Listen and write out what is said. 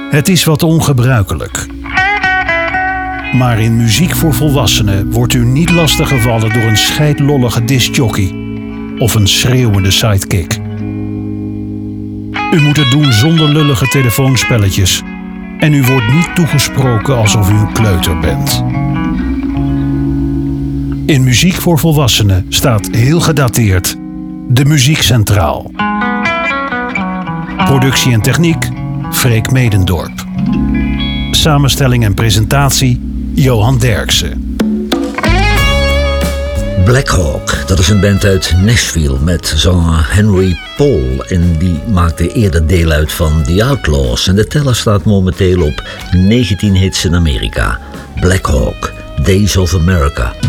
Het is wat ongebruikelijk. Maar in Muziek voor Volwassenen wordt u niet lastiggevallen door een scheidlollige discjockey of een schreeuwende sidekick. U moet het doen zonder lullige telefoonspelletjes en u wordt niet toegesproken alsof u een kleuter bent. In Muziek voor Volwassenen staat heel gedateerd de muziek centraal. Productie en techniek, Freek Medendorp. Samenstelling en presentatie, Johan Derksen. Black Hawk, dat is een band uit Nashville met zanger Henry Paul. En die maakte eerder deel uit van The Outlaws. En de teller staat momenteel op 19 hits in Amerika. Black Hawk, Days of America.